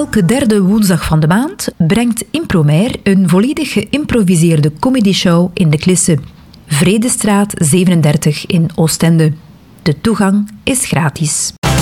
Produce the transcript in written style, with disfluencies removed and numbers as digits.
Elke derde woensdag van de maand brengt Impromer een volledig geïmproviseerde comedyshow in de Klisse. Vredestraat 37 in Oostende. De toegang is gratis.